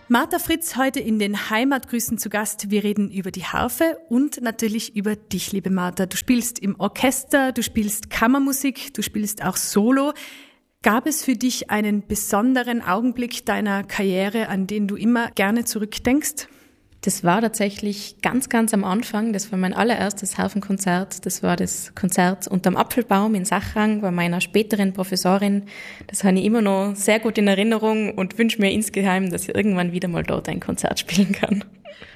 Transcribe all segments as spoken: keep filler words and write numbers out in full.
Martha Fritz heute in den Heimatgrüßen zu Gast. Wir reden über die Harfe und natürlich über dich, liebe Martha. Du spielst im Orchester, du spielst Kammermusik, du spielst auch Solo. Gab es für dich einen besonderen Augenblick deiner Karriere, an den du immer gerne zurückdenkst? Das war tatsächlich ganz, ganz am Anfang. Das war mein allererstes Harfenkonzert. Das war das Konzert unterm Apfelbaum in Sachrang bei meiner späteren Professorin. Das habe ich immer noch sehr gut in Erinnerung und wünsche mir insgeheim, dass ich irgendwann wieder mal dort ein Konzert spielen kann.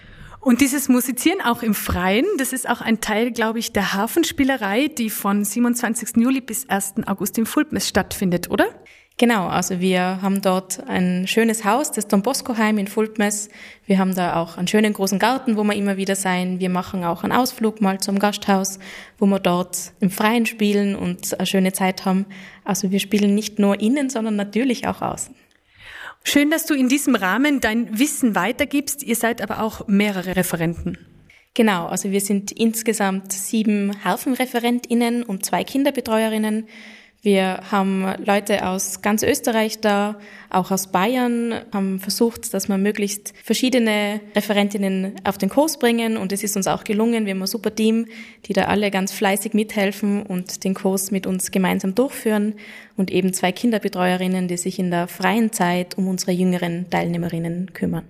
Und dieses Musizieren auch im Freien, das ist auch ein Teil, glaube ich, der Harfenspielerei, die von siebenundzwanzigsten Juli bis ersten August in Fulpmes stattfindet, oder? Genau, also wir haben dort ein schönes Haus, das Don Bosco Heim in Fulpmes. Wir haben da auch einen schönen großen Garten, wo wir immer wieder sein. Wir machen auch einen Ausflug mal zum Gasthaus, wo wir dort im Freien spielen und eine schöne Zeit haben. Also wir spielen nicht nur innen, sondern natürlich auch außen. Schön, dass du in diesem Rahmen dein Wissen weitergibst. Ihr seid aber auch mehrere Referenten. Genau, also wir sind insgesamt sieben HarfenreferentInnen und zwei Kinderbetreuerinnen. Wir haben Leute aus ganz Österreich da, auch aus Bayern, haben versucht, dass wir möglichst verschiedene Referentinnen auf den Kurs bringen und es ist uns auch gelungen. Wir haben ein super Team, die da alle ganz fleißig mithelfen und den Kurs mit uns gemeinsam durchführen und eben zwei Kinderbetreuerinnen, die sich in der freien Zeit um unsere jüngeren Teilnehmerinnen kümmern.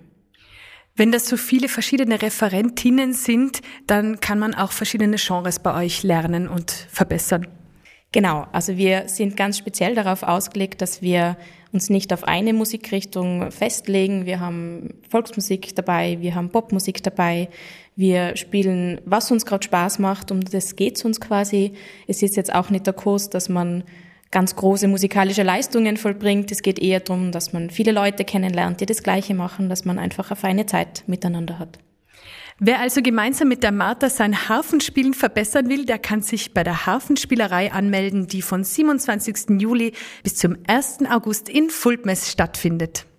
Wenn das so viele verschiedene Referentinnen sind, dann kann man auch verschiedene Genres bei euch lernen und verbessern. Genau, also wir sind ganz speziell darauf ausgelegt, dass wir uns nicht auf eine Musikrichtung festlegen. Wir haben Volksmusik dabei, wir haben Popmusik dabei, wir spielen, was uns gerade Spaß macht, um das geht's uns quasi. Es ist jetzt auch nicht der Kurs, dass man ganz große musikalische Leistungen vollbringt. Es geht eher darum, dass man viele Leute kennenlernt, die das Gleiche machen, dass man einfach eine feine Zeit miteinander hat. Wer also gemeinsam mit der Martha sein Harfenspielen verbessern will, der kann sich bei der Harfenspielerei anmelden, die von siebenundzwanzigsten Juli bis zum ersten August in Fulpmes stattfindet.